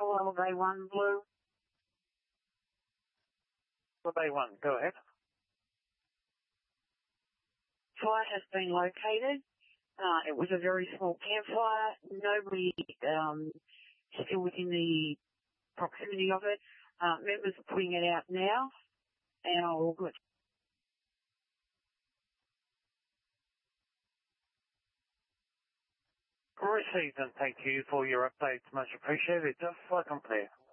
Hello, Bay 1 Blue. Bay 1, go ahead. Fire has been located. It was a very small campfire. Nobody still within the proximity of it. Members are putting it out now, and all good. Received, and thank you for your updates. Much appreciated. Just like I'm clear.